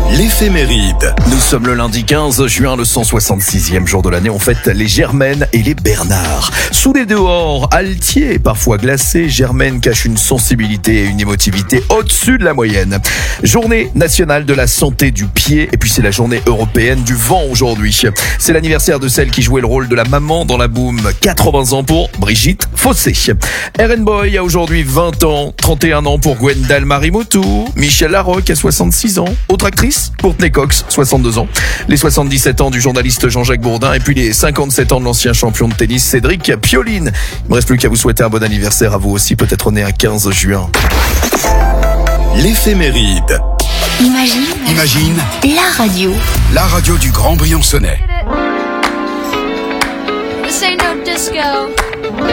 L'éphéméride. Nous sommes le lundi 15 juin, le 166e jour de l'année. On fête les Germaines et les Bernard. Sous les dehors, altiers et parfois glacés, Germaine cache une sensibilité et une émotivité au-dessus de la moyenne. Journée nationale de la santé du pied, et puis c'est la journée européenne du vent aujourd'hui. C'est l'anniversaire de celle qui jouait le rôle de la maman dans la boum. 80 ans pour Brigitte Fossé. Aaron Boy a aujourd'hui 20 ans, 31 ans pour Gwendal Marimotou, Michel Larocque a 66 ans, autre actrice Courtney Cox, 62 ans, les 77 ans du journaliste Jean-Jacques Bourdin et puis les 57 ans de l'ancien champion de tennis Cédric Pioline. Il ne me reste plus qu'à vous souhaiter un bon anniversaire à vous aussi, peut-être né un 15 juin. L'éphéméride. Imagine La radio du Grand Briançonnais. This ain't no disco.